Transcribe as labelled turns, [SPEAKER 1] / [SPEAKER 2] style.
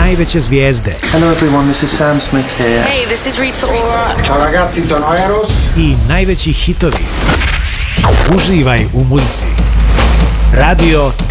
[SPEAKER 1] najveće zvijezde.
[SPEAKER 2] Hello everyone, this is Sam Smith here.
[SPEAKER 3] Hey, this is Rita Ora.
[SPEAKER 4] Ciao ragazzi, sono Eros.
[SPEAKER 1] I najveći hitovi. Uživaj u muzici. Radio